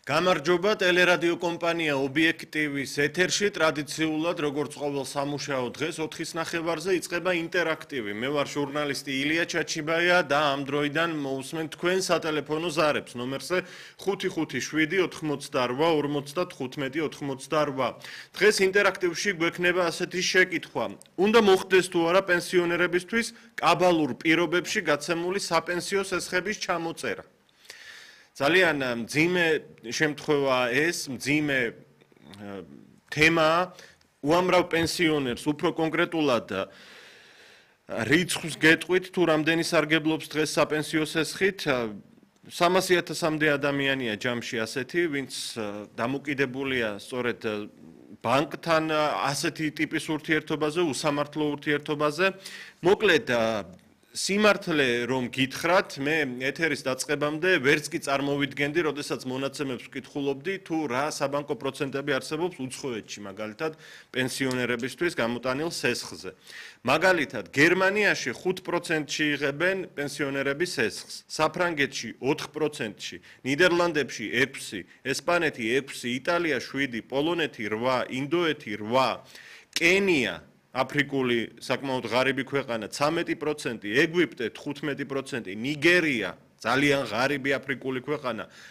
გამარჯობა, ტელერადიო კომპანია ობიექტივის ეთერში ტრადიციულად როგორც ყოველ სამუშაო დღეს 4-ის ნახევარზე იწყება ინტერაქტივი. მე ვარ ჟურნალისტი ილია ჩაჩიბაია და ამ დროიდან მოусმენთ თქვენ სატელეფონო ზარებს ნომერზე 557-58-55-88. დღეს ინტერაქტივში გვექნება ასეთი შეკითხვა. უნდა მოხდეს თუ არა პენსიონერებისთვის კაბალურ პირობებში გაცემული საპენსიო სესხების ჩამოწერა. ძალიან მძიმე შემთხვევაა ეს, მძიმე თემაა. უამრავ პენსიონერს უფრო კონკრეტულად რიცხვს გეტყვით თუ რამდენი სარგებლობს დღეს საპენსიო სესხით. 300,000-მდე ადამიანია ჯამში ასეთი, ვინც დამოკიდებულია სწორედ ბანკთან ასეთი ტიპის ურთიერთობაზე, უსამართლო ურთიერთობაზე. მოკლედ სიმართლე რომ გითხრათ, მე ეთერის დაწყებამდე ვერც კი წარმოვიდგენდი, როდესაც მონაცემებს ვკითხულობდი, თუ რა საბანკო პროცენტები არსებობს უცხოეთში, მაგალითად, პენსიონერებისთვის გამოტანილ სესხზე. მაგალითად, გერმანიაში 5%-ში იღებენ პენსიონერების სესხს, საფრანგეთში 4%-ში, ნიდერლანდებში 6%, ესპანეთი 6%, იტალია 7%, პოლონეთი 8%, ინდოეთი 8%, კენია აფრიკული საკმაოდ ღარიბი ქვეყანა 13%, ეგვიპტე 15%, ნიგერია ძალიან ღარიბი აფრიკული ქვეყანა